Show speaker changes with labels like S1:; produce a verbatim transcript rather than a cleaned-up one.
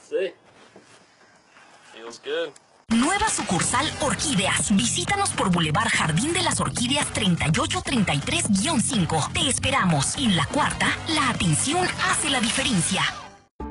S1: Sí. Feels good.
S2: Nueva sucursal Orquídeas. Visítanos por Boulevard Jardín de las Orquídeas treinta y ocho treinta y tres guión cinco. Te esperamos. En la cuarta, la atención hace la diferencia.